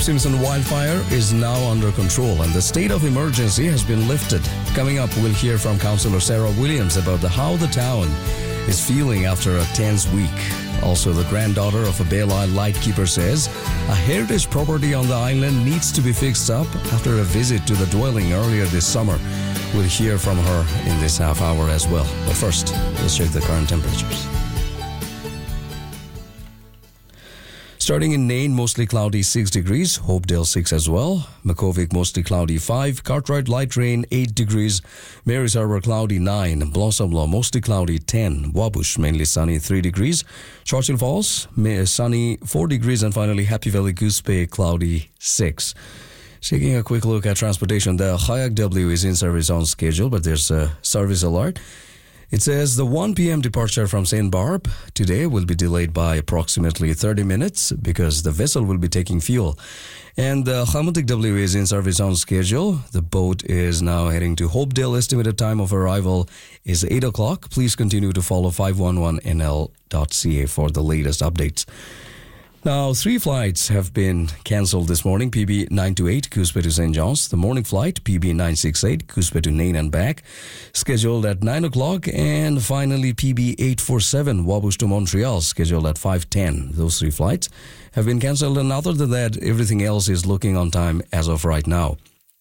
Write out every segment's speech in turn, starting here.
Simpson wildfire is now under control and the state of emergency has been lifted. Coming up, we'll hear from Councillor Sarah Williams about how the town is feeling after a tense week. Also, the granddaughter of a Belle Isle lightkeeper says a heritage property on the island needs to be fixed up after a visit to the dwelling earlier this summer. We'll hear from her in this half hour as well. But first, let's check the current temperatures. Starting in Nain, mostly cloudy 6 degrees, Hopedale 6 as well, Makhovik mostly cloudy 5, Cartwright light rain 8 degrees, Marys Harbour cloudy 9, Blossomlaw mostly cloudy 10, Wabush mainly sunny 3 degrees, Churchill Falls sunny 4 degrees, and finally Happy Valley Goose Bay cloudy 6. Taking a quick look at transportation, the Kayak W is in service on schedule, but there's a service alert. It says the 1 p.m. departure from St. Barb today will be delayed by approximately 30 minutes because the vessel will be taking fuel. And the Khamutik W is in service on schedule. The boat is now heading to Hopedale. Estimated time of arrival is 8 o'clock. Please continue to follow 511nl.ca for the latest updates. Now, 3 flights have been cancelled this morning. PB 928, Goose Bay to St. John's. The morning flight, PB 968, Goose Bay to Nain and back, scheduled at 9 o'clock. And finally, PB 847, Wabush to Montreal, scheduled at 5:10. Those 3 flights have been cancelled. And other than that, everything else is looking on time as of right now.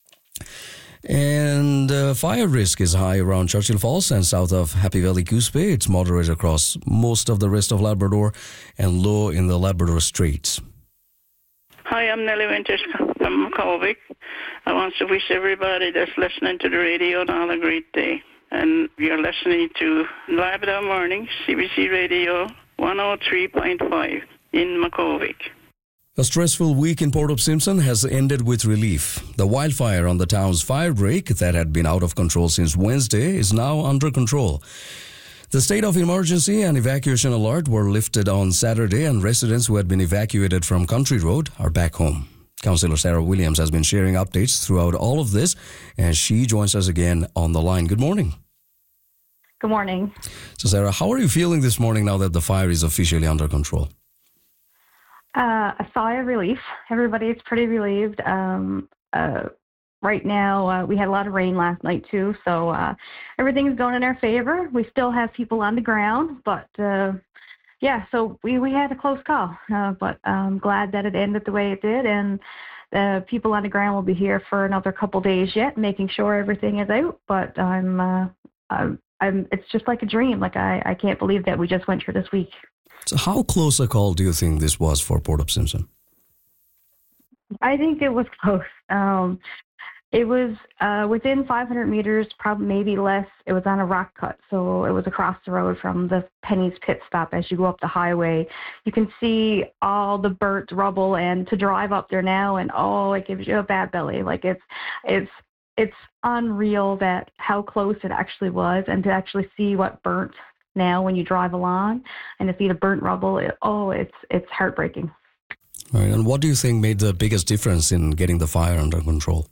And fire risk is high around Churchill Falls and south of Happy Valley Goose Bay. It's moderate across most of the rest of Labrador and low in the Labrador Straits. Hi, I'm Nellie Winters from Makhovik. I want to wish everybody that's listening to the radio all a great day. And you're listening to Labrador Morning, CBC Radio 103.5 in Makhovik. A stressful week in Port of Simpson has ended with relief. The wildfire on the town's fire break that had been out of control since Wednesday is now under control. The state of emergency and evacuation alert were lifted on Saturday, and residents who had been evacuated from Country Road are back home. Councillor Sarah Williams has been sharing updates throughout all of this, and she joins us again on the line. Good morning. Good morning. So, Sarah, how are you feeling this morning now that the fire is officially under control? A sigh of relief. Everybody's pretty relieved. Right now, we had a lot of rain last night too, so everything's going in our favor. We still have people on the ground, but so we had a close call. But I'm glad that it ended the way it did, and the people on the ground will be here for another couple days yet, making sure everything is out. But it's just like a dream. Like I can't believe that we just went through this week. So how close a call do you think this was for Port of Simpson? I think it was close. It was within 500 meters, probably maybe less. It was on a rock cut, so it was across the road from the Penny's pit stop. As you go up the highway, you can see all the burnt rubble, and to drive up there now, and it gives you a bad belly. Like it's unreal that how close it actually was, and to actually see what burnt now when you drive along and to see the burnt rubble, it's heartbreaking. All right, and what do you think made the biggest difference in getting the fire under control?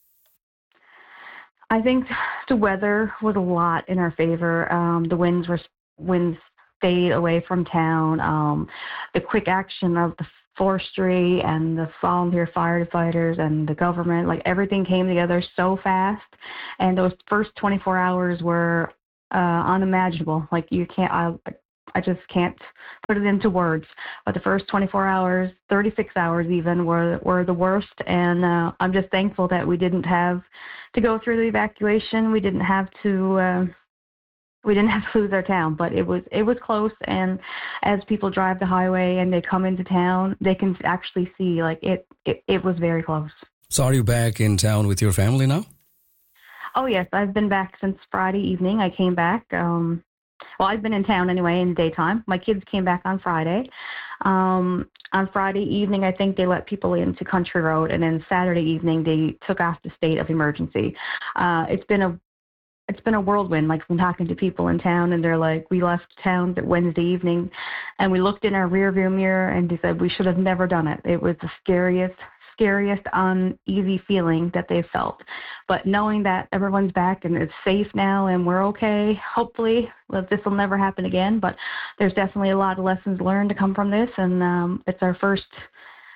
I think the weather was a lot in our favor. The winds stayed away from town. The quick action of the forestry and the volunteer firefighters and the government, like everything came together so fast. And those first 24 hours were unimaginable. Like I just can't put it into words. But the first 24 hours, 36 hours even, were the worst. And I'm just thankful that we didn't have to go through the evacuation. We didn't have to lose our town. But it was close. And as people drive the highway and they come into town, they can actually see like it was very close. So are you back in town with your family now? Oh, yes. I've been back since Friday evening. I came back. I've been in town anyway in the daytime. My kids came back on Friday. On Friday evening, I think they let people into Country Road, and then Saturday evening, they took off the state of emergency. It's been a whirlwind. Like, I've been talking to people in town, and they're like, we left town Wednesday evening, and we looked in our rearview mirror, and they said we should have never done it. It was the scariest uneasy feeling that they felt. But knowing that everyone's back and it's safe now and we're okay, hopefully this will never happen again. But there's definitely a lot of lessons learned to come from this, and it's our first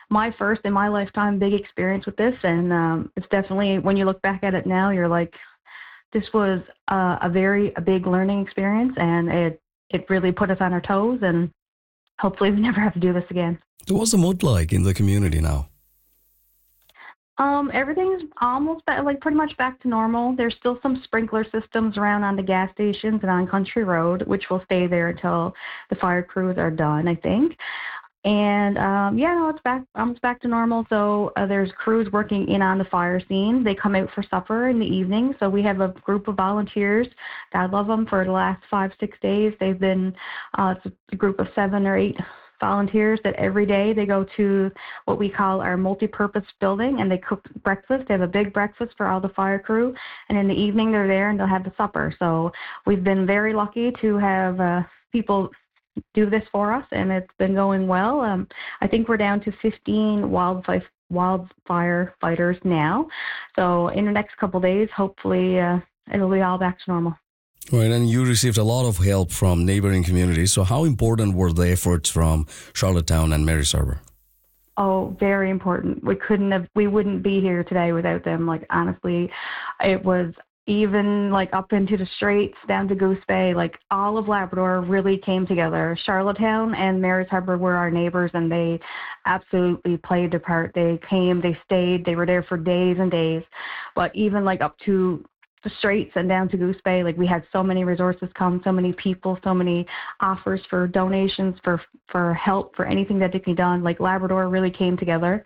my first in my lifetime big experience with this, and it's definitely, when you look back at it now, you're like, this was a big learning experience, and it really put us on our toes, and hopefully we never have to do this again. So what's the mood like in the community now? Everything's almost pretty much back to normal. There's still some sprinkler systems around on the gas stations and on Country Road, which will stay there until the fire crews are done, I think. And it's back, almost back to normal. So there's crews working in on the fire scene. They come out for supper in the evening. So we have a group of volunteers. God love them. For the last 5-6 days, they've been it's a group of 7 or 8 volunteers that every day they go to what we call our multi-purpose building, and they cook breakfast. They have a big breakfast for all the fire crew, and in the evening they're there and they'll have the supper. So we've been very lucky to have people do this for us, and it's been going well. I think we're down to 15 wildfire fighters now. So in the next couple of days, hopefully it'll be all back to normal. Right, and you received a lot of help from neighboring communities. So how important were the efforts from Charlottetown and Marys Harbour? Oh, very important. We wouldn't be here today without them. Like, honestly, it was even like up into the Straits, down to Goose Bay, like all of Labrador really came together. Charlottetown and Marys Harbour were our neighbors, and they absolutely played their part. They came, they stayed, they were there for days and days. But even like up to the Straits and down to Goose Bay, like we had so many resources come, so many people, so many offers for donations, for help, for anything that could be done. Like Labrador really came together.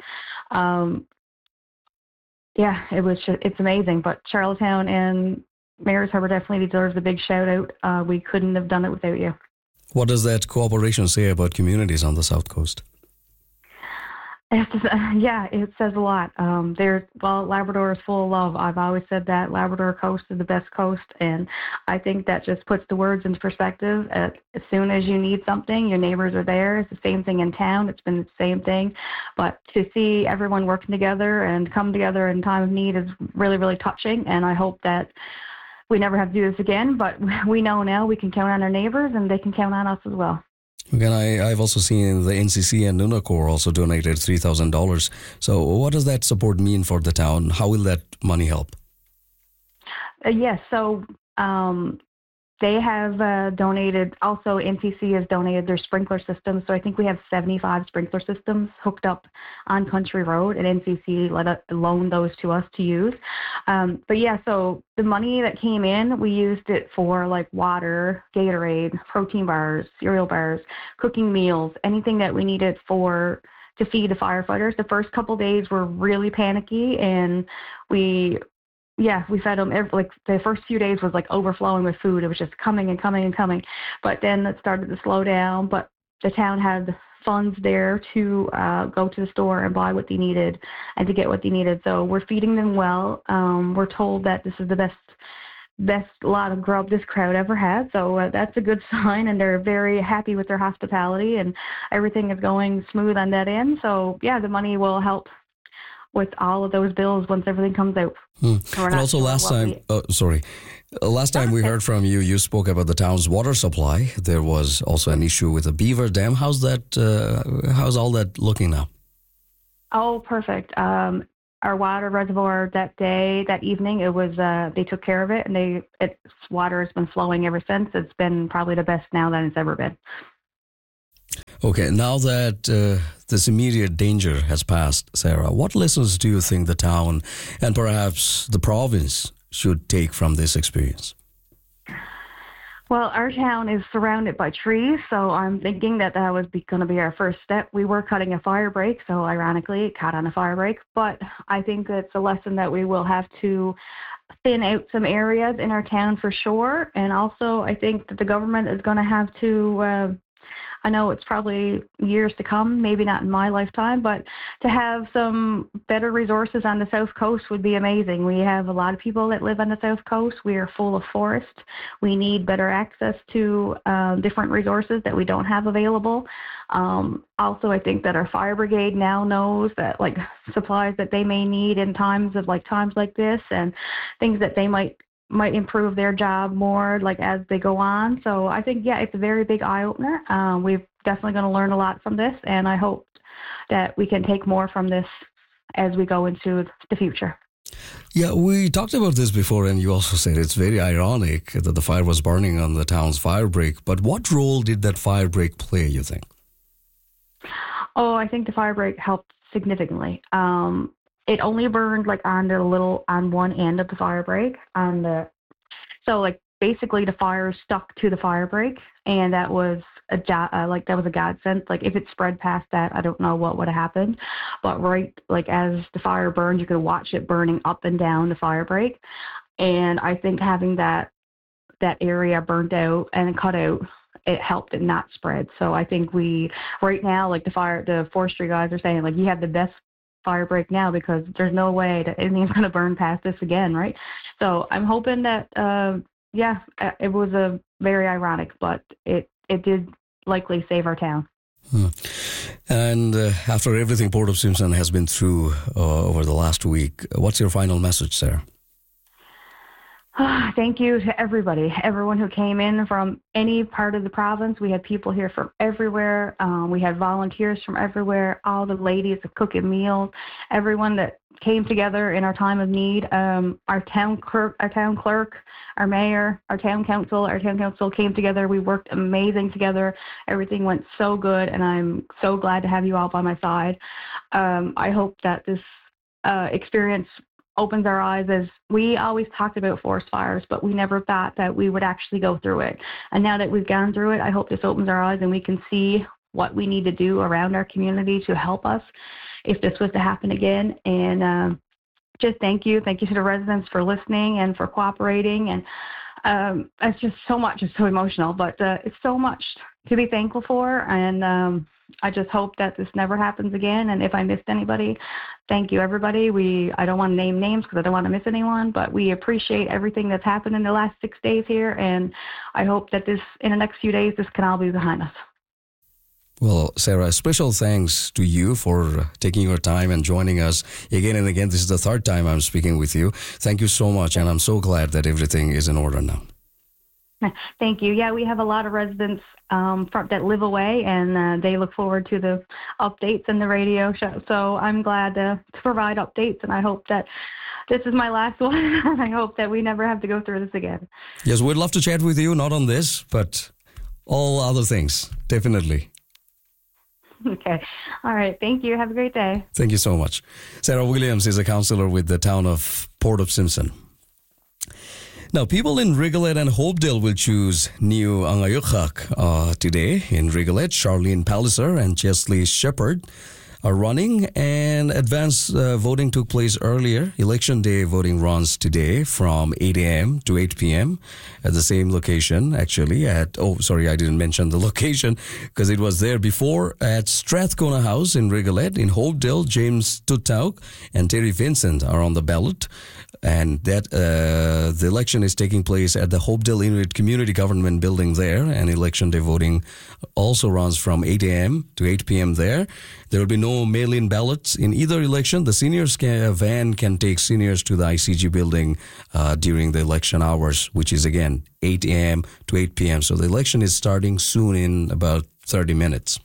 It's amazing. But Charlottetown and Marys Harbour definitely deserves a big shout out. We couldn't have done it without you. What does that cooperation say about communities on the South Coast? It says a lot. Labrador is full of love. I've always said that Labrador coast is the best coast, and I think that just puts the words into perspective. As soon as you need something, your neighbors are there. It's the same thing in town. It's been the same thing. But to see everyone working together and come together in time of need is really, really touching, and I hope that we never have to do this again, but we know now we can count on our neighbors, and they can count on us as well. Again, I've also seen the NCC and Nunacor also donated $3,000. So what does that support mean for the town? How will that money help? They have donated, also NCC has donated their sprinkler systems. So I think we have 75 sprinkler systems hooked up on Country Road, and NCC loaned those to us to use. So the money that came in, we used it for like water, Gatorade, protein bars, cereal bars, cooking meals, anything that we needed to feed the firefighters. The first couple of days were really panicky, and we fed them. The first few days was like overflowing with food. It was just coming and coming and coming. But then it started to slow down. But the town had funds there to go to the store and buy what they needed and to get what they needed. So we're feeding them well. We're told that this is the best lot of grub this crowd ever had. So that's a good sign, and they're very happy with their hospitality, and everything is going smooth on that end. So the money will help with all of those bills once everything comes out. And also last time we heard from you, you spoke about the town's water supply. There was also an issue with the Beaver Dam. How's all that looking now? Oh, perfect. Our water reservoir that evening, it was they took care of it, and its water has been flowing ever since. It's been probably the best now that it's ever been. Okay, now that this immediate danger has passed, Sarah, what lessons do you think the town and perhaps the province should take from this experience? Well, our town is surrounded by trees, so I'm thinking that was going to be our first step. We were cutting a fire break, so ironically, it caught on a fire break, but I think it's a lesson that we will have to thin out some areas in our town for sure, and also I think that the government is going to have to I know it's probably years to come, maybe not in my lifetime, but to have some better resources on the South Coast would be amazing. We have a lot of people that live on the South Coast. We are full of forest. We need better access to different resources that we don't have available. Also, I think that our fire brigade now knows that like supplies that they may need in times like this, and things that they might improve their job more like as they go on. So I think, it's a very big eye-opener. We've definitely going to learn a lot from this, and I hope that we can take more from this as we go into the future. Yeah, we talked about this before, and you also said it's very ironic that the fire was burning on the town's fire break. But what role did that fire break play, you think? Oh, I think the fire break helped significantly. It only burned like on one end of the fire break, so like basically the fire stuck to the fire break, and that was a godsend. Like if it spread past that, I don't know what would have happened. But right, like as the fire burned, you could watch it burning up and down the fire break. And I think having that area burnt out and cut out, it helped it not spread. So I think right now, like the forestry guys are saying, like you have the best fire break now because there's no way that anything's going to burn past this again, right? So I'm hoping that, it was a very ironic, but it did likely save our town. And after everything Port of Simpson has been through over the last week, what's your final message, Sarah? Thank you to everyone who came in from any part of the province. We had people here from everywhere. We had volunteers from everywhere, all the ladies cooking meals, everyone that came together in our time of need. Our town clerk, our mayor, our town council came together. We worked amazing together. Everything went so good, and I'm so glad to have you all by my side. I hope that this experience opens our eyes, as we always talked about forest fires, but we never thought that we would actually go through it. And now that we've gone through it, I hope this opens our eyes and we can see what we need to do around our community to help us if this was to happen again. And just thank you to the residents for listening and for cooperating. And it's just so much. It's so emotional, but it's so much to be thankful for. And I just hope that this never happens again. And if I missed anybody, thank you, everybody. I don't want to name names because I don't want to miss anyone, but we appreciate everything that's happened in the last 6 days here. And I hope that in the next few days, this can all be behind us. Well, Sarah, special thanks to you for taking your time and joining us again and again. This is the third time I'm speaking with you. Thank you so much, and I'm so glad that everything is in order now. Thank you. Yeah, we have a lot of residents that live away, and they look forward to the updates in the radio show. So I'm glad to provide updates, and I hope that this is my last one, and I hope that we never have to go through this again. Yes, we'd love to chat with you, not on this, but all other things, definitely. Okay. All right. Thank you. Have a great day. Thank you so much. Sarah Williams is a councillor with the town of Port of Simpson. Now, people in Rigolet and Hopedale will choose new Angayukhak today. In Rigolet, Charlene Palliser and Chesley Shepherd are running, and advance voting took place earlier. Election day voting runs today from 8 a.m. to 8 p.m. at the same location, actually, I didn't mention the location because it was there before, at Strathcona House in Rigolet. In Hopedale, James Tutauk and Terry Vincent are on the ballot. And that the election is taking place at the Hopedale Inuit Community Government Building there, and election day voting also runs from 8 a.m. to 8 p.m. there. There will be no mail-in ballots in either election. The seniors van can take seniors to the ICG building during the election hours, which is again 8 a.m. to 8 p.m. So the election is starting soon, in about 30 minutes.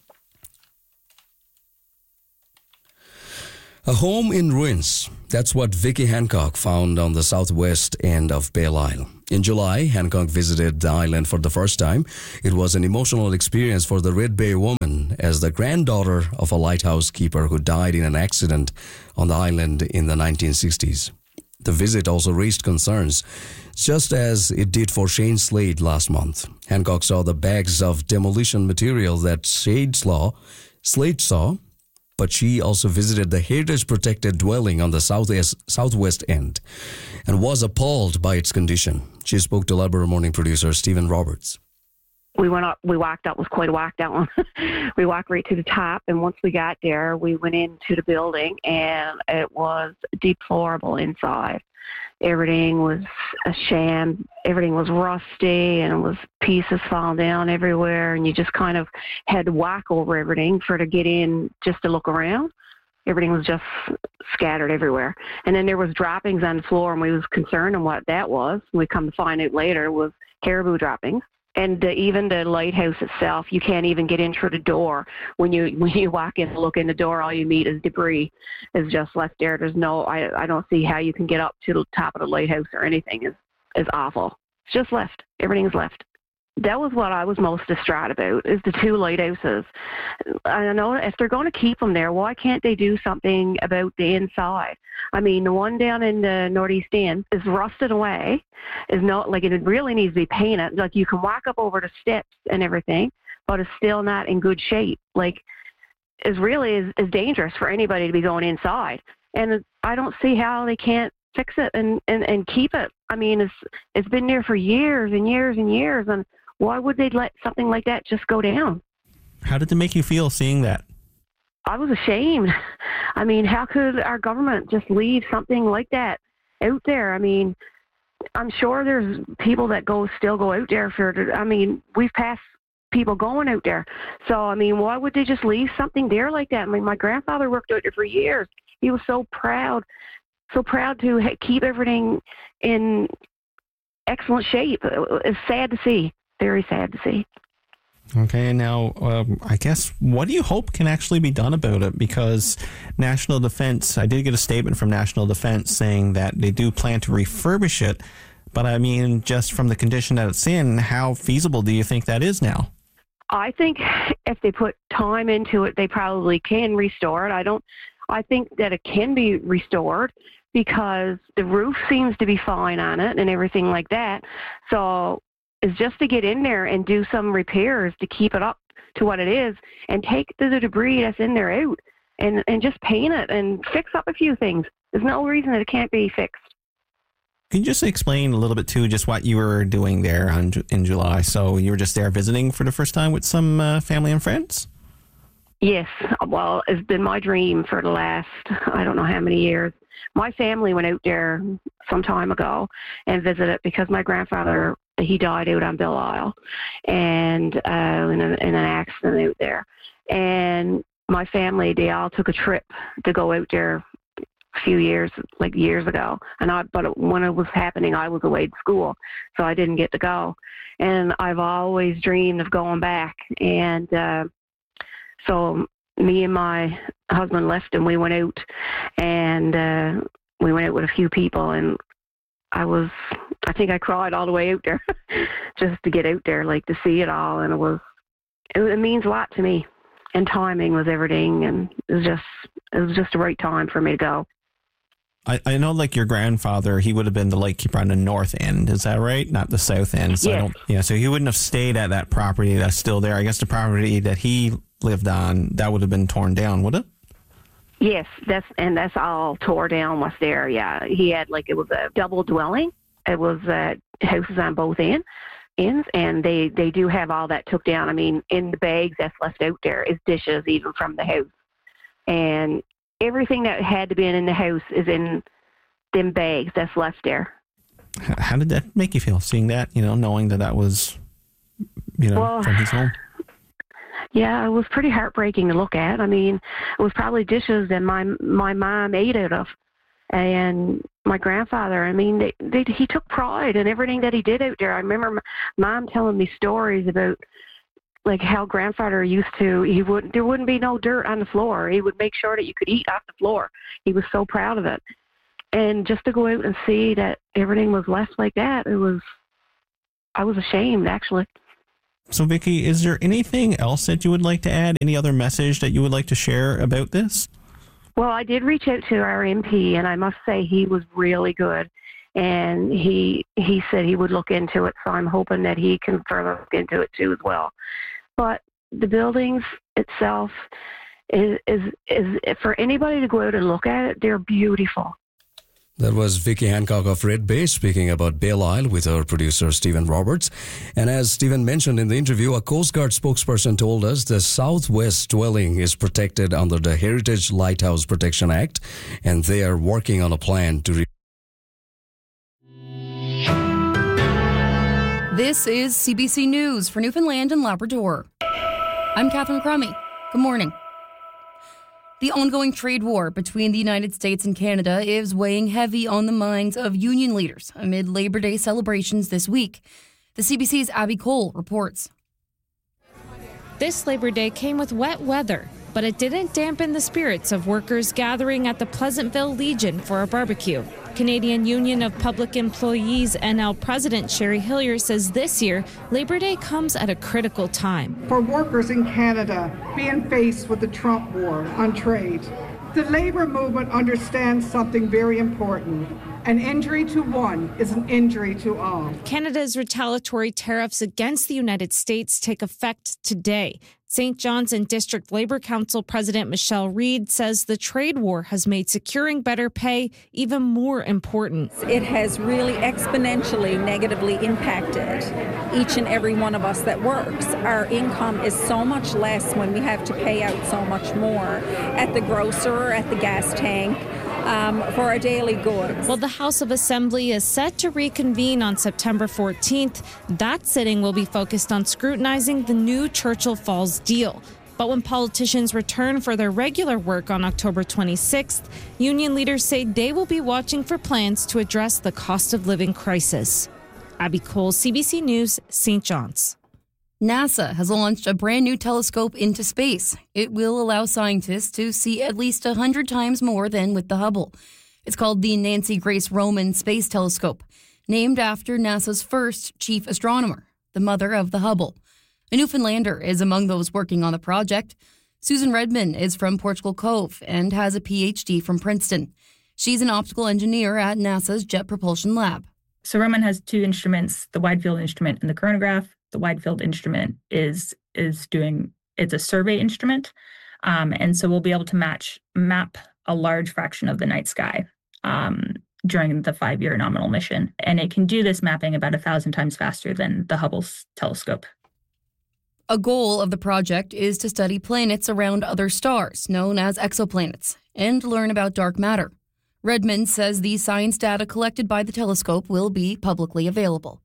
A home in ruins. That's what Vicky Hancock found on the southwest end of Belle Isle. In July, Hancock visited the island for the first time. It was an emotional experience for the Red Bay woman, as the granddaughter of a lighthouse keeper who died in an accident on the island in the 1960s. The visit also raised concerns, just as it did for Shane Slade last month. Hancock saw the bags of demolition material that Slade saw, but she also visited the heritage-protected dwelling on the southwest end and was appalled by its condition. She spoke to Alberta Morning producer Stephen Roberts. We went up, we walked up, it was quite a walk down. We walked right to the top, and once we got there, we went into the building, and it was deplorable inside. Everything was a sham. Everything was rusty, and it was pieces falling down everywhere, and you just kind of had to walk over everything to get in just to look around. Everything was just scattered everywhere. And then there was droppings on the floor, and we was concerned on what that was. We come to find out later it was caribou droppings. And even the lighthouse itself, you can't even get in through the door. When you walk in and look in the door, all you meet is debris is just left there. There's no, I don't see how you can get up to the top of the lighthouse or anything. Is awful. It's just left. Everything's left. That was what I was most distraught about, is the two lighthouses. I don't know, if they're going to keep them there, why can't they do something about the inside? I mean, the one down in the Northeast End is rusted away, is not, like, it really needs to be painted. Like, you can walk up over the steps and everything, but it's still not in good shape. Like, it really is dangerous for anybody to be going inside. And I don't see how they can't fix it and keep it. I mean, it's been there for years and years and years, and why would they let something like that just go down? How did it make you feel seeing that? I was ashamed. I mean, how could our government just leave something like that out there? I mean, I'm sure there's people that still go out there we've passed people going out there. So, I mean, why would they just leave something there like that? I mean, my grandfather worked out there for years. He was so proud to keep everything in excellent shape. It's sad to see. Very sad to see. Okay, now, I guess, what do you hope can actually be done about it? Because National Defense, I did get a statement from National Defense saying that they do plan to refurbish it, but I mean, just from the condition that it's in, how feasible do you think that is now? I think if they put time into it, they probably can restore it. I think that it can be restored because the roof seems to be fine on it and everything like that. So is just to get in there and do some repairs to keep it up to what it is and take the debris that's in there out and just paint it and fix up a few things. There's no reason that it can't be fixed. Can you just explain a little bit, too, just what you were doing there in July? So you were just there visiting for the first time with some family and friends? Yes. Well, it's been my dream for the last, I don't know how many years. My family went out there some time ago and visited because my grandfather, he died out on Bill Isle and in an accident out there. And my family, they all took a trip to go out there a few years ago. But when it was happening, I was away at school, so I didn't get to go. And I've always dreamed of going back. And so me and my husband left and we went out, and we went out with a few people, and I think I cried all the way out there just to get out there, like to see it all. And it means a lot to me, and timing was everything. And it was just the right time for me to go. I know, like, your grandfather, he would have been the lightkeeper on the north end. Is that right? Not the south end. So yes. So he wouldn't have stayed at that property that's still there. I guess the property that he lived on, that would have been torn down, would it? Yes, that's all tore down what's there. Yeah, he had, like, it was a double dwelling. It was houses on both ends, and they do have all that took down. I mean, in the bags that's left out there is dishes even from the house, and everything that had to be in the house is in them bags that's left there. How did that make you feel, seeing that, knowing that was, from his home? Yeah, it was pretty heartbreaking to look at. I mean, it was probably dishes that my mom ate out of. And my grandfather, I mean, he took pride in everything that he did out there. I remember my mom telling me stories about, like, how grandfather there wouldn't be no dirt on the floor. He would make sure that you could eat off the floor. He was so proud of it. And just to go out and see that everything was left like that, I was ashamed, actually. So, Vicki, is there anything else that you would like to add? Any other message that you would like to share about this? Well, I did reach out to our MP, and I must say he was really good. And he said he would look into it, so I'm hoping that he can further look into it too as well. But the buildings itself is for anybody to go out and look at it, they're beautiful. That was Vicki Hancock of Red Bay speaking about Belle Isle with our producer Stephen Roberts. And as Stephen mentioned in the interview, a Coast Guard spokesperson told us the southwest dwelling is protected under the Heritage Lighthouse Protection Act, and they are working on a plan to This is CBC News for Newfoundland and Labrador. I'm Catherine Crummy. Good morning. The ongoing trade war between the United States and Canada is weighing heavy on the minds of union leaders amid Labor Day celebrations this week. The CBC's Abby Cole reports. This Labor Day came with wet weather, but it didn't dampen the spirits of workers gathering at the Pleasantville Legion for a barbecue. Canadian Union of Public Employees NL President Sherry Hillier says this year, Labor Day comes at a critical time. For workers in Canada being faced with the Trump war on trade, the labor movement understands something very important. An injury to one is an injury to all. Canada's retaliatory tariffs against the United States take effect today. St. John's and District Labor Council President Michelle Reid says the trade war has made securing better pay even more important. It has really exponentially negatively impacted each and every one of us that works. Our income is so much less when we have to pay out so much more at the grocer or at the gas tank. For our daily goods. Well, the House of Assembly is set to reconvene on September 14th. That sitting will be focused on scrutinizing the new Churchill Falls deal. But when politicians return for their regular work on October 26th, union leaders say they will be watching for plans to address the cost of living crisis. Abby Cole, CBC News, St. John's. NASA has launched a brand new telescope into space. It will allow scientists to see at least 100 times more than with the Hubble. It's called the Nancy Grace Roman Space Telescope, named after NASA's first chief astronomer, the mother of the Hubble. A Newfoundlander is among those working on the project. Susan Redman is from Portugal Cove and has a PhD from Princeton. She's an optical engineer at NASA's Jet Propulsion Lab. So Roman has two instruments, the wide field instrument and the coronagraph. The wide field instrument it's a survey instrument. And so we'll be able to map a large fraction of the night sky during the 5-year nominal mission. And it can do this mapping about 1,000 times faster than the Hubble telescope. A goal of the project is to study planets around other stars, known as exoplanets, and learn about dark matter. Redmond says the science data collected by the telescope will be publicly available.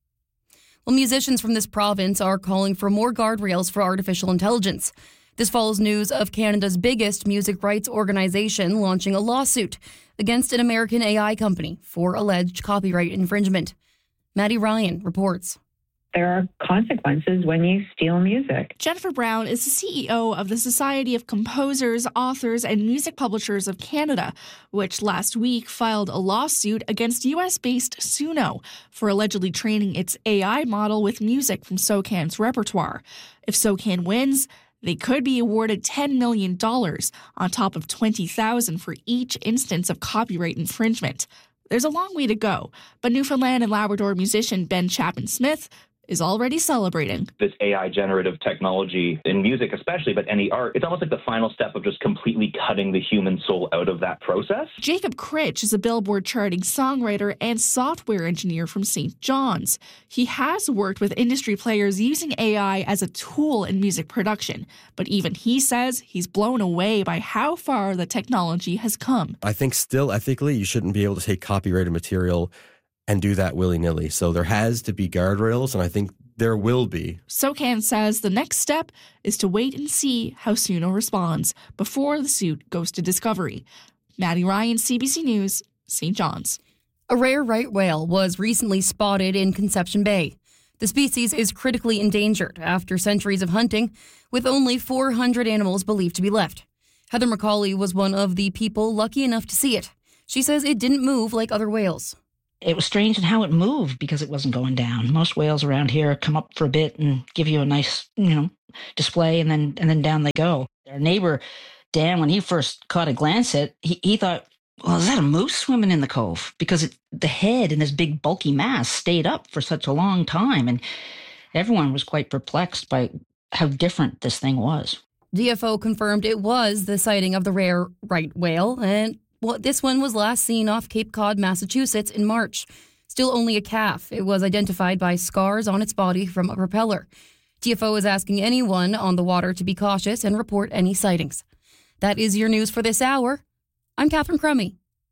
Well, musicians from this province are calling for more guardrails for artificial intelligence. This follows news of Canada's biggest music rights organization launching a lawsuit against an American AI company for alleged copyright infringement. Maddie Ryan reports. There are consequences when you steal music. Jennifer Brown is the CEO of the Society of Composers, Authors, and Music Publishers of Canada, which last week filed a lawsuit against U.S.-based Suno for allegedly training its AI model with music from SOCAN's repertoire. If SOCAN wins, they could be awarded $10 million on top of $20,000 for each instance of copyright infringement. There's a long way to go, but Newfoundland and Labrador musician Ben Chapman-Smith is already celebrating. This AI generative technology in music especially, but any art, it's almost like the final step of just completely cutting the human soul out of that process. Jacob Critch is a Billboard charting songwriter and software engineer from St. John's. He has worked with industry players using AI as a tool in music production, but even he says he's blown away by how far the technology has come. I think still ethically you shouldn't be able to take copyrighted material and do that willy-nilly. So there has to be guardrails, and I think there will be. SOCAN says the next step is to wait and see how Suno responds before the suit goes to discovery. Maddie Ryan, CBC News, St. John's. A rare right whale was recently spotted in Conception Bay. The species is critically endangered after centuries of hunting, with only 400 animals believed to be left. Heather McCauley was one of the people lucky enough to see it. She says it didn't move like other whales. It was strange in how it moved because it wasn't going down. Most whales around here come up for a bit and give you a nice, display, and then down they go. Our neighbor, Dan, when he first caught a glance at it, he thought, well, is that a moose swimming in the cove? Because the head and this big bulky mass stayed up for such a long time, and everyone was quite perplexed by how different this thing was. DFO confirmed it was the sighting of the rare right whale, and this one was last seen off Cape Cod, Massachusetts in March. Still only a calf. It was identified by scars on its body from a propeller. DFO is asking anyone on the water to be cautious and report any sightings. That is your news for this hour. I'm Catherine Crummy.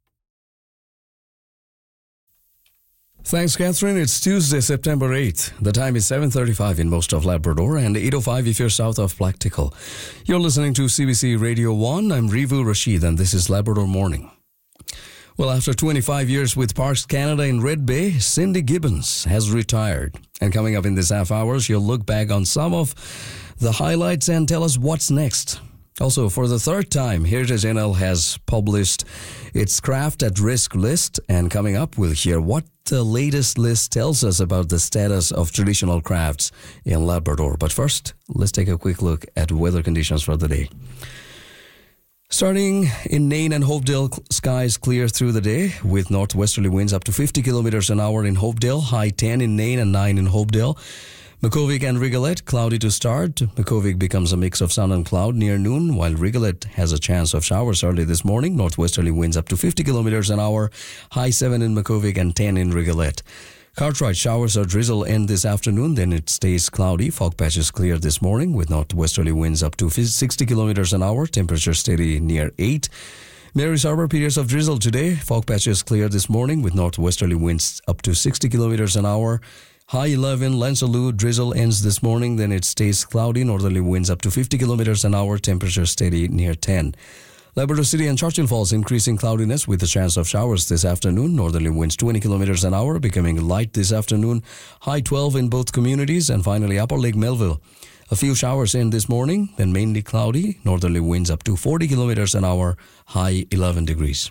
Thanks, Catherine. It's Tuesday, September 8th. The time is 7:35 in most of Labrador and 8:05 if you're south of Plactical. You're listening to CBC Radio 1. I'm Rivu Rashid and this is Labrador Morning. Well, after 25 years with Parks Canada in Red Bay, Cindy Gibbons has retired. And coming up in this half hour, she'll look back on some of the highlights and tell us what's next. Also, for the third time, Heritage NL has published its Craft at Risk list. And coming up, we'll hear what the latest list tells us about the status of traditional crafts in Labrador. But first, let's take a quick look at weather conditions for the day. Starting in Nain and Hopedale, skies clear through the day with northwesterly winds up to 50 kilometers an hour in Hopedale, high 10 in Nain and 9 in Hopedale. Makuvik and Rigolet, cloudy to start. Makuvik becomes a mix of sun and cloud near noon, while Rigolet has a chance of showers early this morning. Northwesterly winds up to 50 kilometers an hour, high 7 in Makuvik and 10 in Rigolet. Cartwright, showers or drizzle end this afternoon, then it stays cloudy. Fog patches clear this morning with northwesterly winds up to 60 kilometers an hour, temperature steady near 8. Mary's Harbour, periods of drizzle today. Fog patches clear this morning with northwesterly winds up to 60 kilometers an hour. High 11, Lansaloo, drizzle ends this morning, then it stays cloudy. Northerly winds up to 50 kilometers an hour, temperature steady near 10. Labrador City and Churchill Falls, increasing cloudiness with a chance of showers this afternoon. Northerly winds 20 kilometers an hour, becoming light this afternoon. High 12 in both communities. And finally, Upper Lake Melville. A few showers in this morning, then mainly cloudy. Northerly winds up to 40 kilometers an hour, high 11 degrees.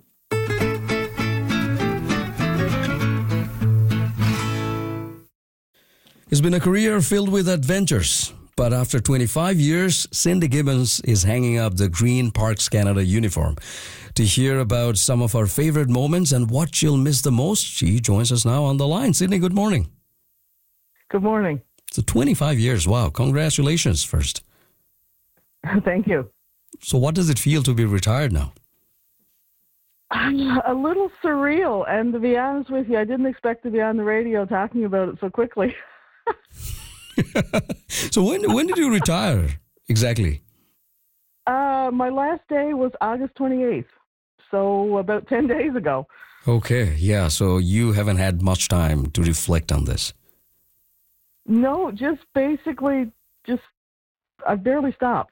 It's been a career filled with adventures. But after 25 years, Cindy Gibbons is hanging up the green Parks Canada uniform. To hear about some of her favorite moments and what she'll miss the most, she joins us now on the line. Cindy, good morning. Good morning. So 25 years, wow. Congratulations first. Thank you. So what does it feel to be retired now? A little surreal, and to be honest with you, I didn't expect to be on the radio talking about it so quickly. So when did you retire exactly? My last day was August 28th, so about 10 days ago. Okay, yeah, so you haven't had much time to reflect on this. No, just basically, I've barely stopped.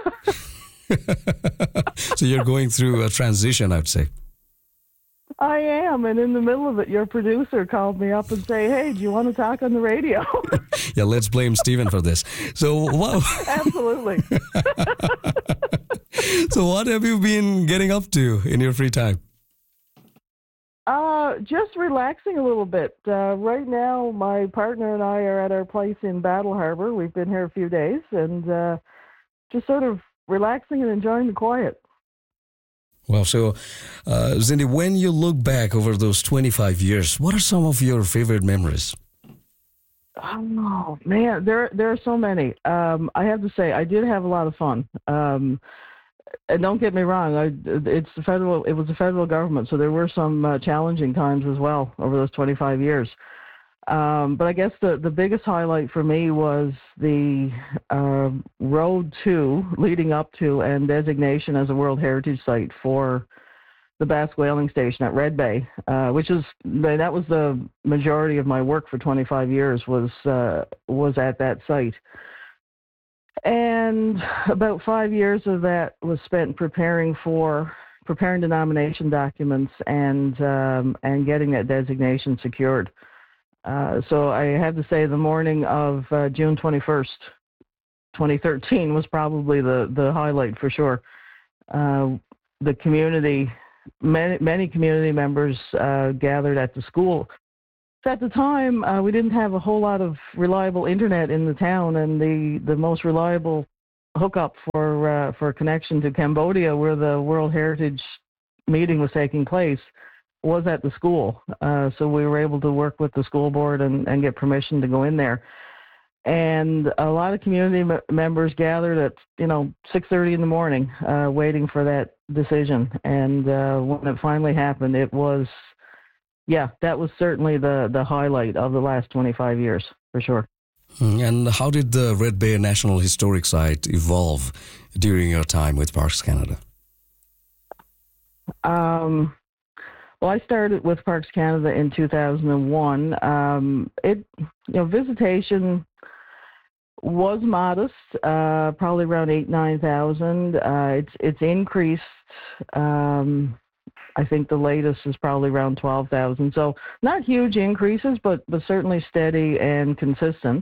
So you're going through a transition, I'd say. I am, and in the middle of it, your producer called me up and say, "Hey, do you want to talk on the radio?" Yeah, let's blame Stephen for this. So, wow. Absolutely. So what have you been getting up to in your free time? Just relaxing a little bit. Right now, my partner and I are at our place in Battle Harbour. We've been here a few days, and just sort of relaxing and enjoying the quiet. Well, so, Cindy, when you look back over those 25 years, what are some of your favorite memories? Oh, man, there are so many. I have to say, I did have a lot of fun. And don't get me wrong, it was the federal government, so there were some challenging times as well over those 25 years. But I guess the biggest highlight for me was the road to, leading up to, and designation as a World Heritage Site for the Basque Whaling Station at Red Bay, that was the majority of my work for 25 years was at that site. And about 5 years of that was spent preparing the nomination documents and getting that designation secured. So I have to say the morning of June 21st, 2013 was probably the highlight for sure. The community, many community members gathered at the school. At the time, we didn't have a whole lot of reliable internet in the town, and the most reliable hookup for connection to Cambodia, where the World Heritage meeting was taking place, was at the school. So we were able to work with the school board and get permission to go in there. And a lot of community members gathered at 6:30 in the morning, waiting for that decision. And when it finally happened, it was, that was certainly the highlight of the last 25 years, for sure. And how did the Red Bay National Historic Site evolve during your time with Parks Canada? Well, I started with Parks Canada in 2001. Visitation was modest, probably around 8,000-9,000. It's increased I think the latest is probably around 12,000. So not huge increases, but certainly steady and consistent.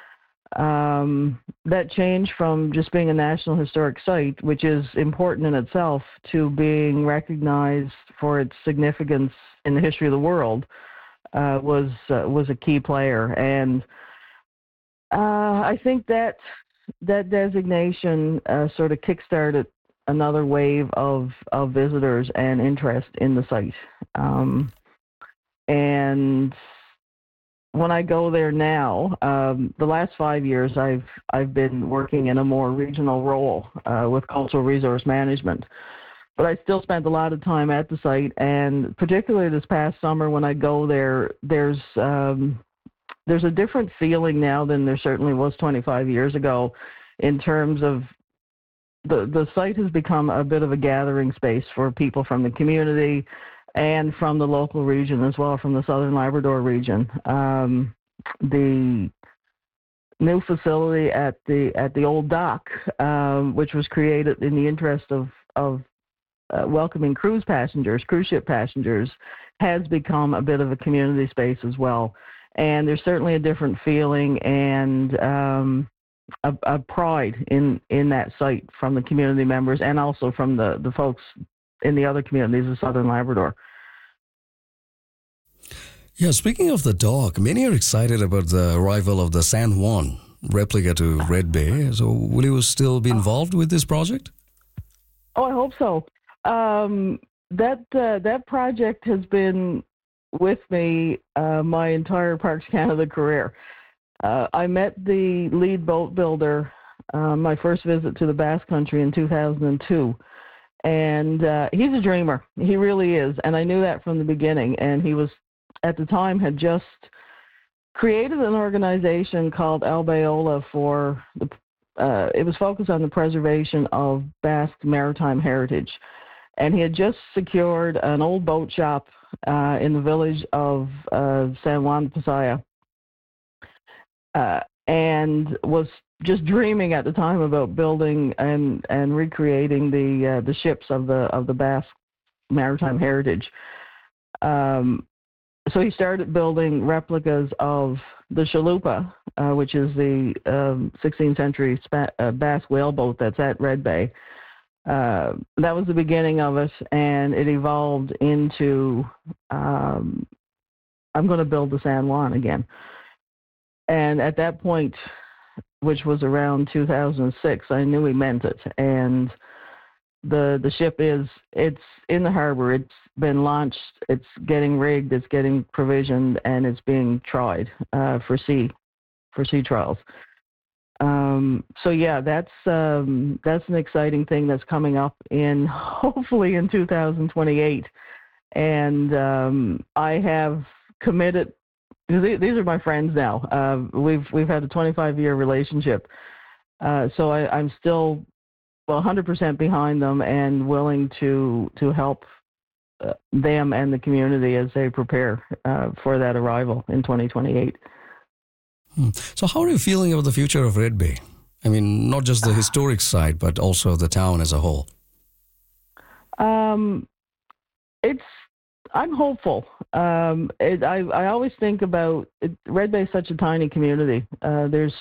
That change from just being a National Historic Site, which is important in itself, to being recognized for its significance in the history of the world was a key player. And I think that designation sort of kickstarted another wave of visitors and interest in the site. And when I go there now, the last 5 years I've been working in a more regional role with cultural resource management. But I still spent a lot of time at the site, and particularly this past summer when I go there, there's a different feeling now than there certainly was 25 years ago in terms of the site has become a bit of a gathering space for people from the community and from the local region as well, from the Southern Labrador region. The new facility at the old dock, which was created in the interest of welcoming cruise ship passengers, has become a bit of a community space as well. And there's certainly a different feeling and a pride in that site from the community members and also from the folks in the other communities of Southern Labrador. Yeah, speaking of the dock, many are excited about the arrival of the San Juan replica to Red Bay. So will you still be involved with this project? Oh, I hope so. That project has been with me my entire Parks Canada career. I met the lead boat builder my first visit to the Basque Country in 2002. And he's a dreamer. He really is. And I knew that from the beginning. And he was, at the time, had just created an organization called Albeola for it was focused on the preservation of Basque maritime heritage. And he had just secured an old boat shop in the village of San Juan de Pasaya. And was just dreaming at the time about building and recreating the ships of the Basque maritime heritage. So he started building replicas of the chalupa, which is the 16th century Basque whaleboat that's at Red Bay. That was the beginning of it, and it evolved into I'm going to build the San Juan again. And at that point, which was around 2006, I knew he meant it. And the ship it's in the harbor. It's been launched. It's getting rigged. It's getting provisioned, and it's being tried for sea trials. So yeah, that's an exciting thing that's coming up hopefully in 2028. And I have committed. These are my friends now. We've had a 25-year relationship, so I'm still 100% behind them and willing to help them and the community as they prepare for that arrival in 2028. So how are you feeling about the future of Red Bay? I mean, not just the historic side, but also the town as a whole. I'm hopeful. I always think about Red Bay is such a tiny community. There's,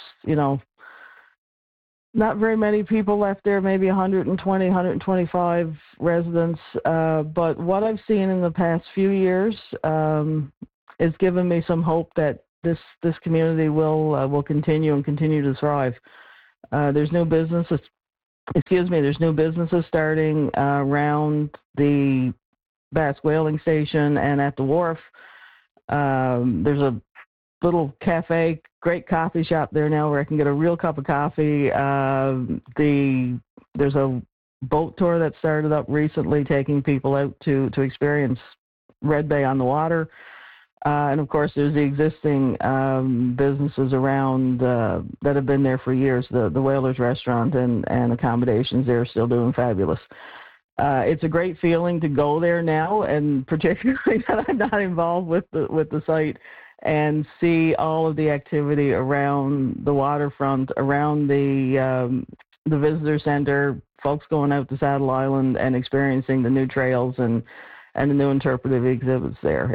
not very many people left there, maybe 120, 125 residents. But what I've seen in the past few years has given me some hope that this community will continue to thrive. There's new businesses. There's new businesses starting around the Basque Whaling Station and at the wharf. There's a little cafe, great coffee shop there now where I can get a real cup of coffee. There's a boat tour that started up recently, taking people out to experience Red Bay on the water. And of course, there's the existing businesses around that have been there for years. The Whalers Restaurant and accommodations there are still doing fabulous. It's a great feeling to go there now, and particularly that I'm not involved with the site, and see all of the activity around the waterfront, around the visitor center, folks going out to Saddle Island and experiencing the new trails and the new interpretive exhibits there.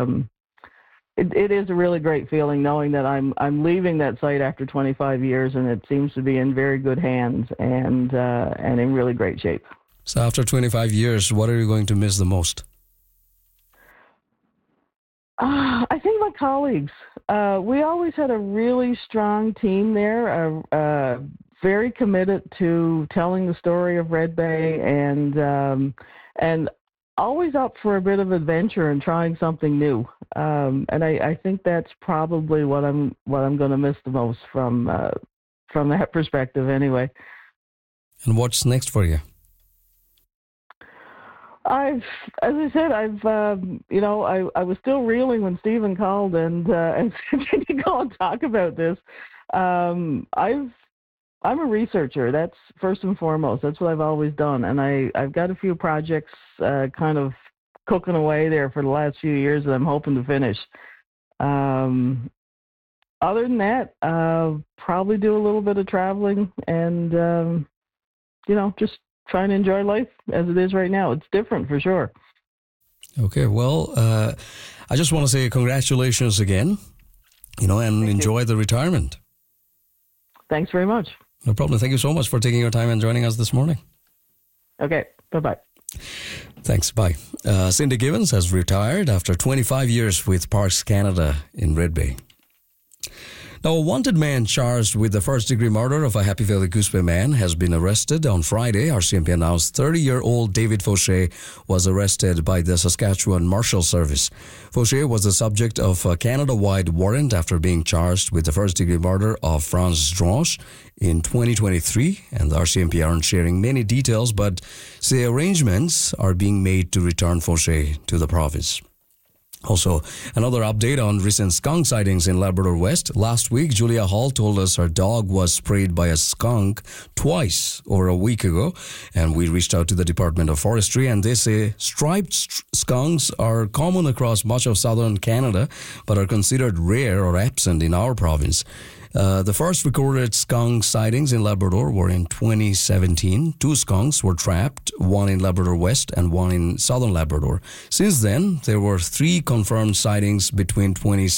It is a really great feeling knowing that I'm leaving that site after 25 years, and it seems to be in very good hands and in really great shape. So after 25 years, what are you going to miss the most? I think my colleagues. We always had a really strong team there, very committed to telling the story of Red Bay, and always up for a bit of adventure and trying something new. And I think that's probably what I'm going to miss the most from that perspective, anyway. And what's next for you? As I said, I was still reeling when Stephen called and said to go and talk about this. I'm a researcher. That's first and foremost. That's what I've always done, and I've got a few projects kind of cooking away there for the last few years that I'm hoping to finish. Other than that, probably do a little bit of traveling and just trying to enjoy life as it is right now. It's different for sure. Okay, well, I just want to say congratulations again, and Thank enjoy you. the retirement. Thanks very much. No problem. Thank you so much for taking your time and joining us this morning. Okay, bye-bye. Thanks, bye. Cindy Gibbons has retired after 25 years with Parks Canada in Red Bay. Now, a wanted man charged with the first-degree murder of a Happy Valley Goose Bay man has been arrested. On Friday, RCMP announced 30-year-old David Fauché was arrested by the Saskatchewan Marshal Service. Fauché was the subject of a Canada-wide warrant after being charged with the first-degree murder of Franz Dronche in 2023, and the RCMP aren't sharing many details, but say arrangements are being made to return Fauché to the province. Also, another update on recent skunk sightings in Labrador West. Last week, Julia Hall told us her dog was sprayed by a skunk twice over a week ago, and we reached out to the Department of Forestry, and they say striped skunks are common across much of southern Canada, but are considered rare or absent in our province. The first recorded skunk sightings in Labrador were in 2017. 2 skunks were trapped, one in Labrador West and one in southern Labrador. Since then, there were 3 confirmed sightings between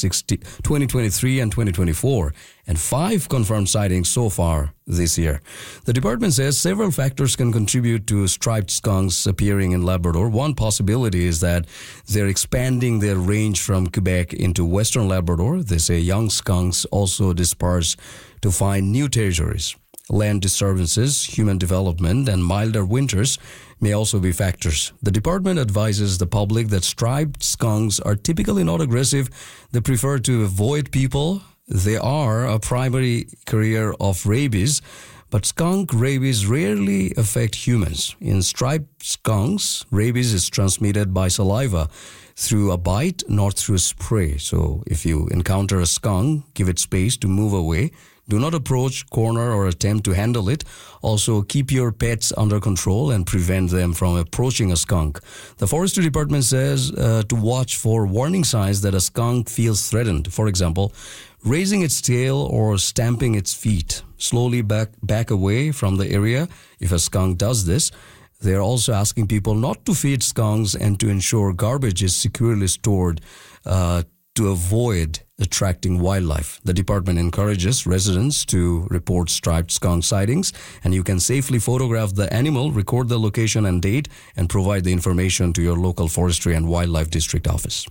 2023 and 2024, and 5 confirmed sightings so far this year. The department says several factors can contribute to striped skunks appearing in Labrador. One possibility is that they're expanding their range from Quebec into western Labrador. They say young skunks also disperse to find new territories. Land disturbances, human development, and milder winters may also be factors. The department advises the public that striped skunks are typically not aggressive. They prefer to avoid people. They are a primary carrier of rabies, but skunk rabies rarely affect humans. In striped skunks, rabies is transmitted by saliva through a bite, not through spray. So if you encounter a skunk, give it space to move away. Do not approach, corner, or attempt to handle it. Also, keep your pets under control and prevent them from approaching a skunk. The Forestry Department says to watch for warning signs that a skunk feels threatened. For example, raising its tail or stamping its feet. Slowly back away from the area if a skunk does this. They are also asking people not to feed skunks and to ensure garbage is securely stored to avoid attracting wildlife. The department encourages residents to report striped skunk sightings, and you can safely photograph the animal, record the location and date, and provide the information to your local forestry and wildlife district office.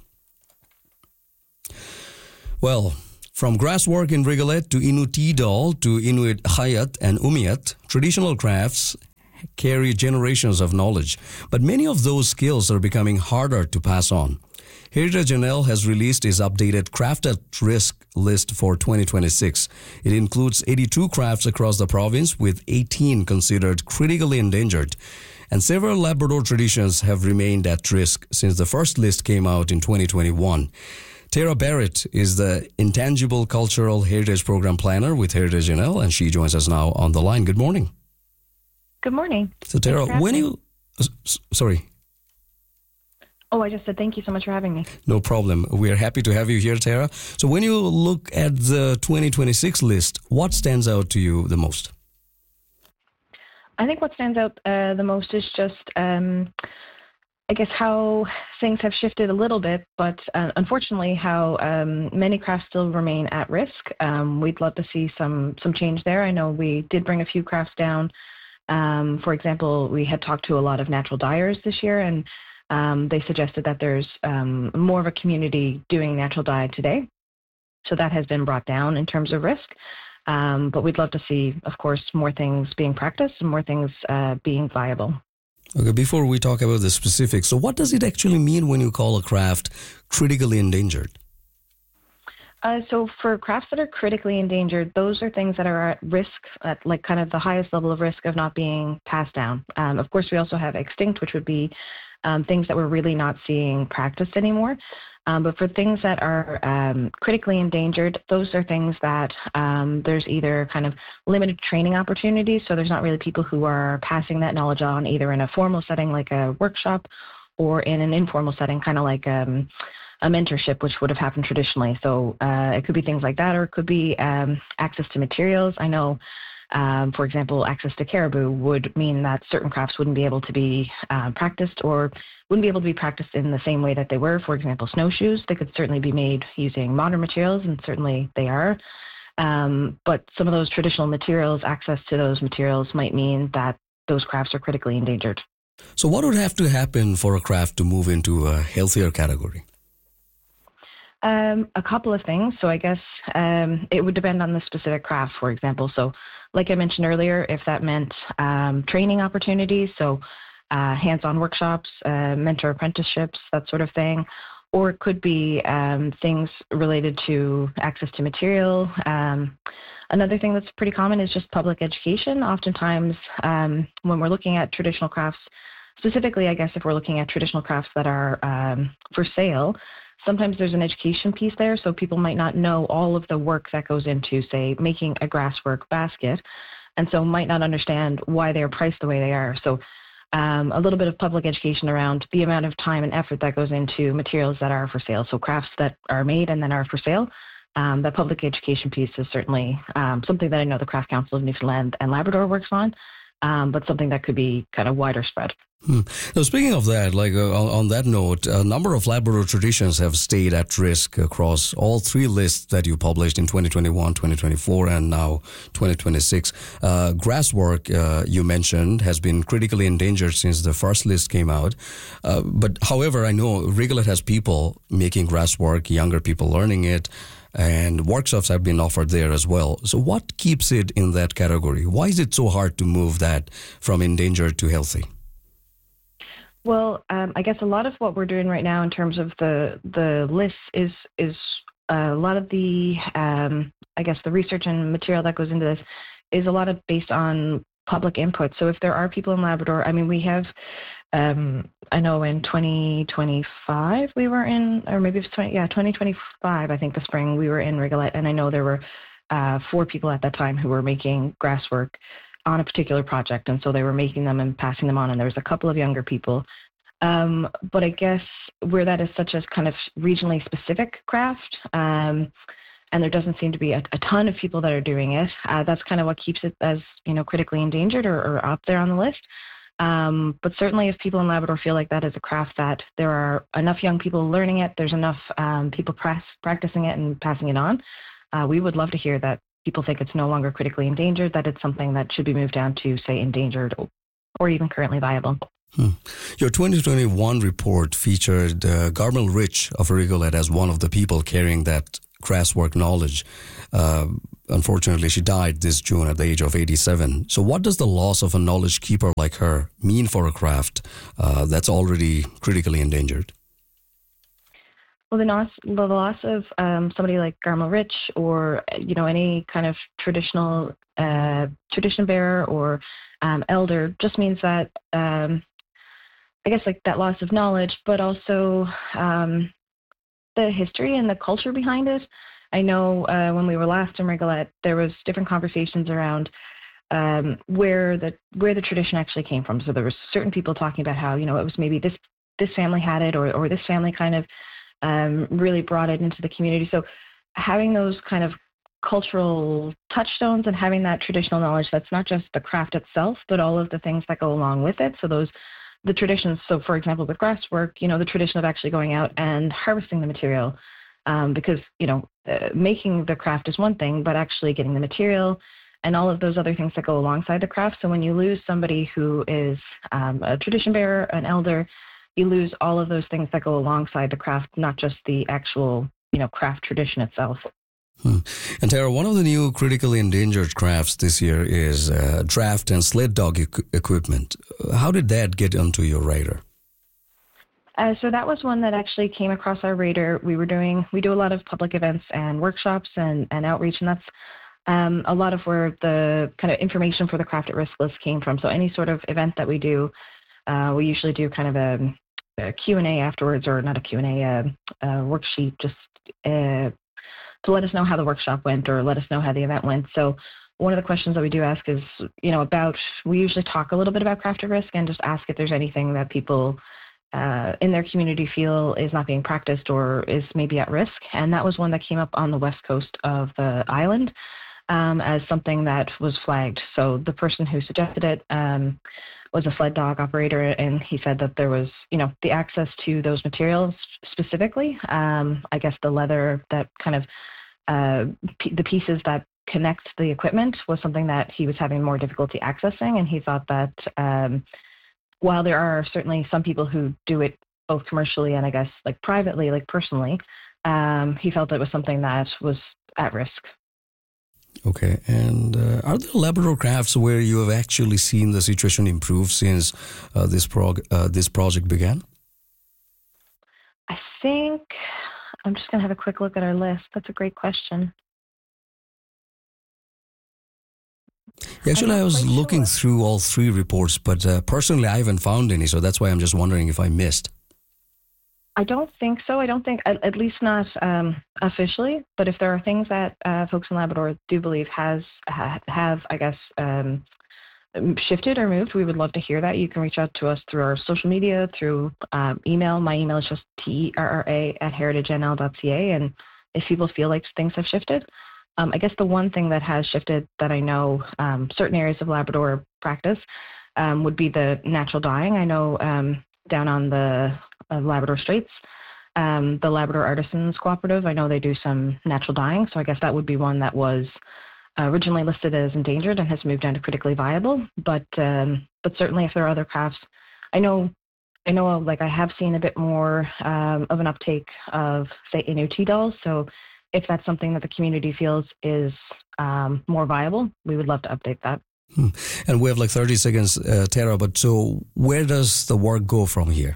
Well, from grasswork in Rigolet to Inuit to Inuit Hayat and Umiat, traditional crafts carry generations of knowledge, but many of those skills are becoming harder to pass on. Heritage NL has released its updated Craft at Risk list for 2026. It includes 82 crafts across the province, with 18 considered critically endangered. And several Labrador traditions have remained at risk since the first list came out in 2021. Tara Barrett is the Intangible Cultural Heritage Program Planner with Heritage NL, and she joins us now on the line. Good morning. Good morning. So Tara, when you... Sorry. Oh, I just said thank you so much for having me. No problem. We are happy to have you here, Tara. So when you look at the 2026 list, what stands out to you the most? I think what stands out the most is just I guess how things have shifted a little bit, but unfortunately how many crafts still remain at risk. We'd love to see some change there. I know we did bring a few crafts down. For example, we had talked to a lot of natural dyers this year, and they suggested that there's more of a community doing natural dye today. So that has been brought down in terms of risk. But we'd love to see, of course, more things being practiced and more things being viable. Okay, before we talk about the specifics, so what does it actually mean when you call a craft critically endangered? So for crafts that are critically endangered, those are things that are at risk, at like kind of the highest level of risk of not being passed down. Of course, we also have extinct, which would be things that we're really not seeing practiced anymore. But for things that are critically endangered, those are things that there's either kind of limited training opportunities, so there's not really people who are passing that knowledge on either in a formal setting like a workshop or in an informal setting, kind of like a mentorship, which would have happened traditionally. So it could be things like that, or it could be access to materials. I know, for example, access to caribou would mean that certain crafts wouldn't be able to be practiced or wouldn't be able to be practiced in the same way that they were. For example, snowshoes, they could certainly be made using modern materials, and certainly they are. But some of those traditional materials, access to those materials might mean that those crafts are critically endangered. So what would have to happen for a craft to move into a healthier category? A couple of things. So I guess it would depend on the specific craft, for example. So like I mentioned earlier, if that meant training opportunities, so hands-on workshops, mentor apprenticeships, that sort of thing, or it could be things related to access to material. Another thing that's pretty common is just public education. Oftentimes when we're looking at traditional crafts, specifically, I guess if we're looking at traditional crafts that are for sale, sometimes there's an education piece there, so people might not know all of the work that goes into, say, making a grasswork basket, and so might not understand why they're priced the way they are. So a little bit of public education around the amount of time and effort that goes into materials that are for sale. So crafts that are made and then are for sale. The public education piece is certainly something that I know the Craft Council of Newfoundland and Labrador works on, but something that could be kind of wider spread. Now, speaking of that, like on that note, a number of Labrador traditions have stayed at risk across all three lists that you published in 2021, 2024, and now 2026. Grasswork, you mentioned, has been critically endangered since the first list came out. But however, I know Rigolet has people making grasswork, younger people learning it, and workshops have been offered there as well. So what keeps it in that category? Why is it so hard to move that from endangered to healthy? Well, I guess a lot of what we're doing right now in terms of the list is a lot of the, I guess, the research and material that goes into this is a lot of based on public input. So if there are people in Labrador, I mean, we have, I know in 2025 we were in, or maybe it's 2025, I think the spring, we were in Rigolet, and I know there were 4 people at that time who were making grasswork on a particular project, and so they were making them and passing them on, and there was a couple of younger people. But I guess where that is such a kind of regionally specific craft, and there doesn't seem to be a ton of people that are doing it, that's kind of what keeps it as, you know, critically endangered or up there on the list. But certainly if people in Labrador feel like that is a craft that there are enough young people learning it, there's enough people practicing it and passing it on, we would love to hear that people think it's no longer critically endangered, that it's something that should be moved down to, say, endangered or even currently viable. Your 2021 report featured Garmel Rich of Rigolet as one of the people carrying that grasswork knowledge. Unfortunately, she died this June at the age of 87. So what does the loss of a knowledge keeper like her mean for a craft that's already critically endangered? Well, the loss of somebody like Garmel Rich, or any kind of tradition bearer or elder, just means that I guess like that loss of knowledge, but also the history and the culture behind it. I know when we were last in Rigolet, there was different conversations around where the tradition actually came from. So there was certain people talking about how it was maybe this family had it, or this family kind of really brought it into the community. So having those kind of cultural touchstones and having that traditional knowledge, that's not just the craft itself, but all of the things that go along with it. So those the traditions. So, for example, with grasswork, the tradition of actually going out and harvesting the material, because making the craft is one thing, but actually getting the material and all of those other things that go alongside the craft. So when you lose somebody who is a tradition bearer, an elder, you lose all of those things that go alongside the craft, not just the actual, craft tradition itself. And Tara, one of the new critically endangered crafts this year is draft and sled dog equipment. How did that get onto your radar? So that was one that actually came across our radar. We do a lot of public events and workshops and outreach, and that's a lot of where the kind of information for the Craft at Risk list came from. So any sort of event that we do, we usually do kind of a Q&A afterwards, or not a Q&A, a worksheet, just to let us know how the workshop went or let us know how the event went. So one of the questions that we do ask is, we usually talk a little bit about Craft at Risk and just ask if there's anything that people in their community feel is not being practiced or is maybe at risk. And that was one that came up on the west coast of the island as something that was flagged. So the person who suggested it was a sled dog operator, and he said that there was, the access to those materials specifically, I guess the leather that kind of, the pieces that connect the equipment was something that he was having more difficulty accessing. And he thought that while there are certainly some people who do it both commercially and I guess like privately, like personally, he felt it was something that was at risk. Okay, and are there Labrador crafts where you have actually seen the situation improve since this project began? I think I'm just going to have a quick look at our list. That's a great question. Actually, I was looking through all three reports, but personally I haven't found any, so that's why I'm just wondering if I missed. I don't think so. I don't think, at least not officially, but if there are things that folks in Labrador do believe have I guess, shifted or moved, we would love to hear that. You can reach out to us through our social media, through email. My email is just terra@heritagenl.ca, and if people feel like things have shifted, I guess the one thing that has shifted that I know certain areas of Labrador practice would be the natural dyeing. I know down on the Labrador Straits, the Labrador Artisans Cooperative, I know they do some natural dyeing, so I guess that would be one that was originally listed as endangered and has moved down to critically viable. But certainly if there are other crafts, I know like I have seen a bit more of an uptake of, say, Inuit dolls. So if that's something that the community feels is more viable, we would love to update that. And we have like 30 seconds, Tara, but so where does the work go from here?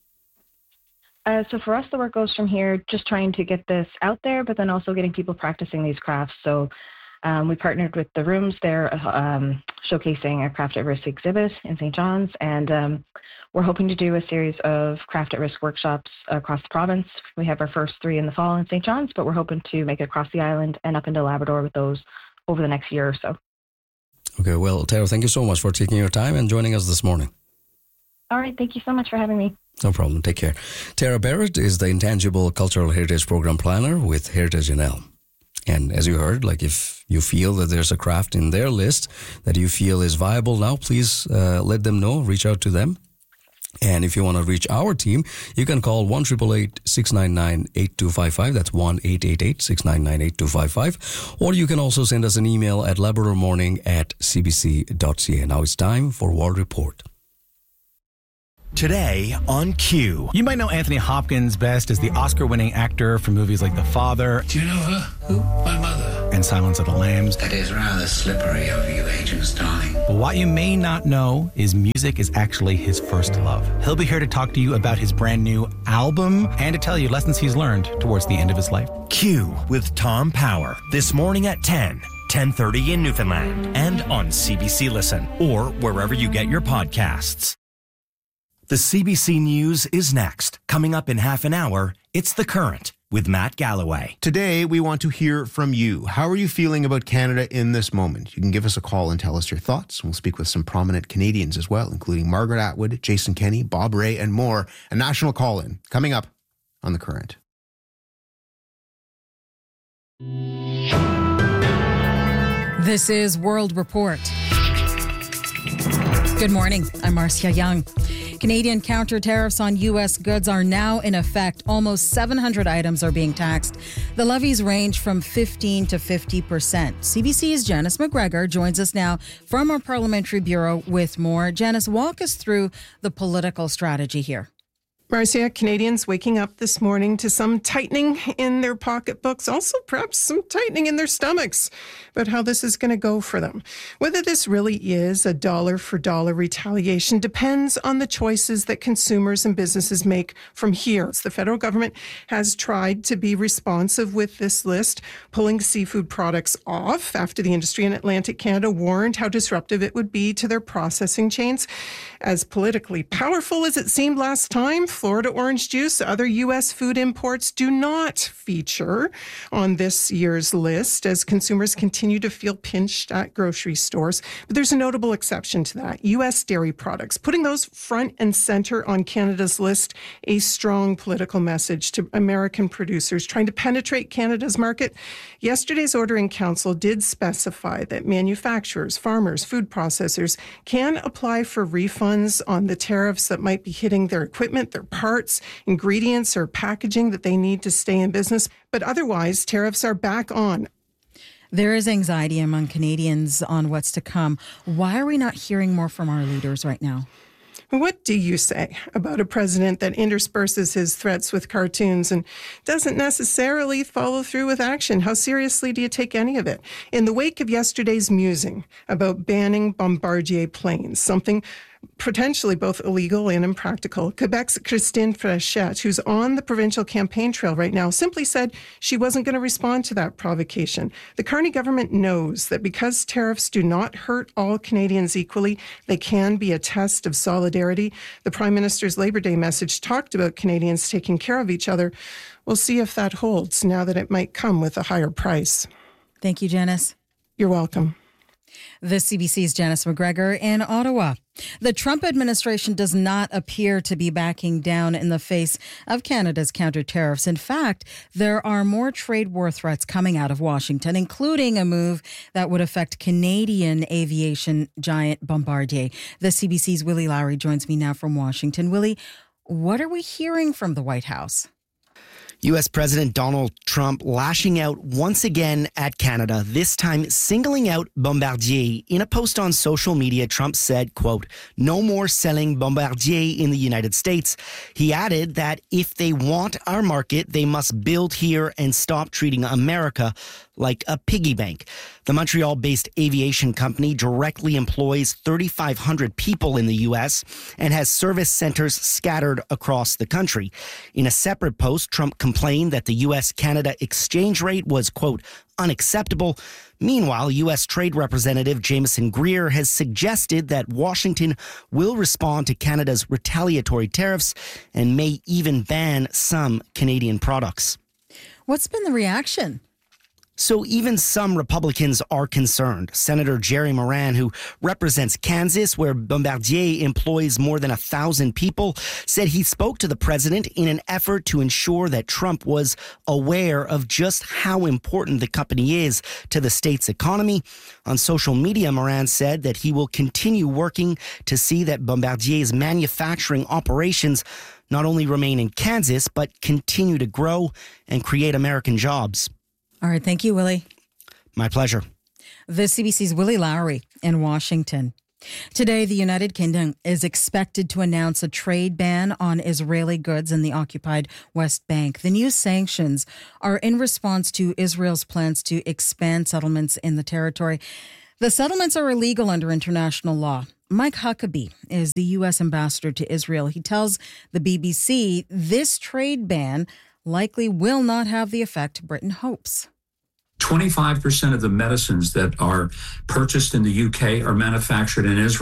So for us, the work goes from here, just trying to get this out there, but then also getting people practicing these crafts. So we partnered with the Rooms there, showcasing a Craft at Risk exhibit in St. John's, and we're hoping to do a series of Craft at Risk workshops across the province. We have our first 3 in the fall in St. John's, but we're hoping to make it across the island and up into Labrador with those over the next year or so. Okay, well, Tara, thank you so much for taking your time and joining us this morning. All right, thank you so much for having me. No problem, take care. Tara Barrett is the Intangible Cultural Heritage Program Planner with Heritage NL. And as you heard, like if you feel that there's a craft in their list that you feel is viable now, please let them know, reach out to them. And if you want to reach our team, you can call 1-888-699-8255. That's 1-888-699-8255. Or you can also send us an email at labradormorning@cbc.ca. Now it's time for World Report. Today on Q. You might know Anthony Hopkins best as the Oscar-winning actor for movies like The Father. Do you know her? Who? My mother. And Silence of the Lambs. That is rather slippery of you, Agent Starling. But what you may not know is music is actually his first love. He'll be here to talk to you about his brand new album and to tell you lessons he's learned towards the end of his life. Q with Tom Power. This morning at 10:30 in Newfoundland. And on CBC Listen or wherever you get your podcasts. The CBC News is next. Coming up in half an hour, it's The Current with Matt Galloway. Today, we want to hear from you. How are you feeling about Canada in this moment? You can give us a call and tell us your thoughts. We'll speak with some prominent Canadians as well, including Margaret Atwood, Jason Kenney, Bob Ray, and more. A national call-in coming up on The Current. This is World Report. Good morning. I'm Marcia Young. Canadian counter tariffs on U.S. goods are now in effect. Almost 700 items are being taxed. The levies range from 15 to 50%. CBC's Janice McGregor joins us now from our Parliamentary Bureau with more. Janice, walk us through the political strategy here. Marcia, Canadians waking up this morning to some tightening in their pocketbooks, also perhaps some tightening in their stomachs about how this is going to go for them. Whether this really is a dollar-for-dollar retaliation depends on the choices that consumers and businesses make from here. The federal government has tried to be responsive with this list, pulling seafood products off after the industry in Atlantic Canada warned how disruptive it would be to their processing chains. As politically powerful as it seemed last time, Florida orange juice, other U.S. food imports do not feature on this year's list as consumers continue to feel pinched at grocery stores. But there's a notable exception to that, U.S. dairy products. Putting those front and center on Canada's list, a strong political message to American producers trying to penetrate Canada's market. Yesterday's Order in Council did specify that manufacturers, farmers, food processors can apply for refunds on the tariffs that might be hitting their equipment, their parts, ingredients, or packaging that they need to stay in business. But otherwise, tariffs are back on. There is anxiety among Canadians on what's to come. Why are we not hearing more from our leaders right now? What do you say about a president that intersperses his threats with cartoons and doesn't necessarily follow through with action? How seriously do you take any of it? In the wake of yesterday's musing about banning Bombardier planes, something potentially both illegal and impractical, Quebec's Christine Frechette, who's on the provincial campaign trail right now, simply said she wasn't going to respond to that provocation. The Carney government knows that because tariffs do not hurt all Canadians equally, they can be a test of solidarity. The Prime Minister's Labor Day message talked about Canadians taking care of each other. We'll see if that holds now that it might come with a higher price. Thank you, Janice. You're welcome. The CBC's Janice McGregor in Ottawa. The Trump administration does not appear to be backing down in the face of Canada's counter tariffs. In fact, there are more trade war threats coming out of Washington, including a move that would affect Canadian aviation giant Bombardier. The CBC's Willie Lowry joins me now from Washington. Willie, what are we hearing from the White House? U.S. President Donald Trump lashing out once again at Canada, this time singling out Bombardier. In a post on social media, Trump said, quote, "No more selling Bombardier in the United States." He added that if they want our market, they must build here and stop treating America like a piggy bank. The Montreal-based aviation company directly employs 3,500 people in the U.S. and has service centers scattered across the country. In a separate post, Trump complained that the U.S.-Canada exchange rate was, quote, unacceptable. Meanwhile, U.S. Trade Representative Jameson Greer has suggested that Washington will respond to Canada's retaliatory tariffs and may even ban some Canadian products. What's been the reaction? So even some Republicans are concerned. Senator Jerry Moran, who represents Kansas, where Bombardier employs more than 1,000 people, said he spoke to the president in an effort to ensure that Trump was aware of just how important the company is to the state's economy. On social media, Moran said that he will continue working to see that Bombardier's manufacturing operations not only remain in Kansas, but continue to grow and create American jobs. All right. Thank you, Willie. My pleasure. The CBC's Willie Lowry in Washington. Today, the United Kingdom is expected to announce a trade ban on Israeli goods in the occupied West Bank. The new sanctions are in response to Israel's plans to expand settlements in the territory. The settlements are illegal under international law. Mike Huckabee is the U.S. ambassador to Israel. He tells the BBC this trade ban likely will not have the effect Britain hopes. 25% of the medicines that are purchased in the UK are manufactured in Israel.